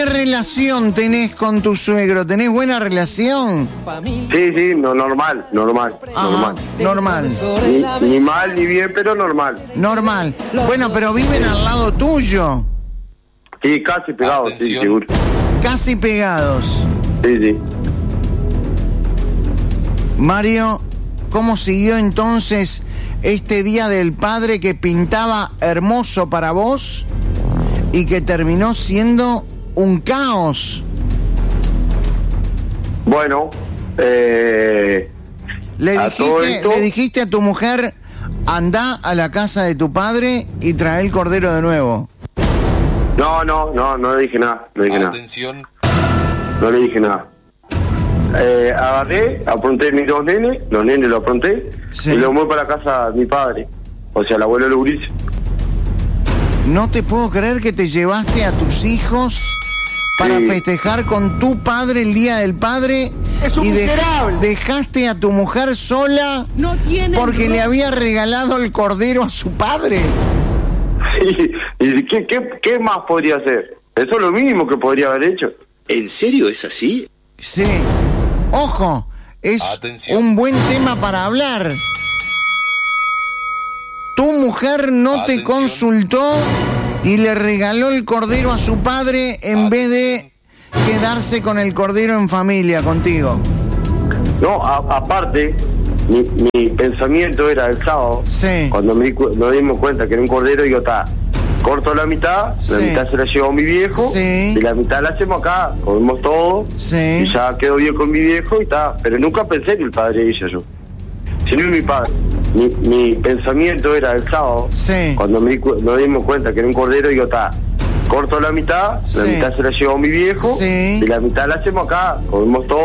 ¿Qué relación tenés con tu suegro? ¿Tenés buena relación? Sí, normal. Ajá, normal. Ni mal ni bien, pero normal. Normal. Bueno, pero viven al lado tuyo. Sí, casi pegados, sí, seguro. Casi pegados. Sí. Mario, ¿cómo siguió entonces este Día del Padre que pintaba hermoso para vos y que terminó siendo un caos? Bueno, le dijiste a tu mujer, andá a la casa de tu padre y trae el cordero de nuevo. No le dije nada. Atención. No le dije nada. Agarré, apronté mis dos nenes, los nenes los apronté, sí, y los voy para la casa de mi padre, o sea, el abuelo de los gurises. No te puedo creer que te llevaste a tus hijos para festejar con tu padre el Día del Padre. ¡Es un miserable! Dejaste a tu mujer sola porque le había regalado el cordero a su padre. Sí, ¿y qué más podría hacer? Eso es lo mínimo que podría haber hecho. ¿En serio es así? Sí. Ojo, es un buen tema para hablar. Tu mujer no te consultó y le regaló el cordero a su padre en vez de quedarse con el cordero en familia contigo. No, aparte, mi pensamiento era el sábado, cuando nos dimos cuenta que era un cordero, digo, corto la mitad se la llevó mi viejo, y la mitad la hacemos acá, comemos todo, y ya quedó bien con mi viejo y está. Pero nunca pensé que el padre de ella yo. Si no es mi padre. Mi pensamiento era el sábado, cuando nos dimos cuenta que era un cordero, digo, corto la mitad se la llevó mi viejo, y la mitad la hacemos acá, comemos todo.